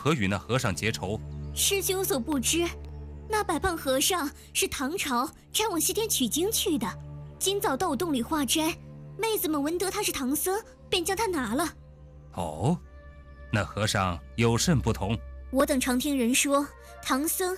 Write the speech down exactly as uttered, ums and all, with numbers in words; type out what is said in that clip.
何与那和尚结仇？ 师兄所不知，那白胖和尚是唐朝摘往西天取经去的，今早到我洞里化斋，妹子们闻得他是唐僧，便将他拿了。 哦，那和尚有甚不同？ 我等常听人说，唐僧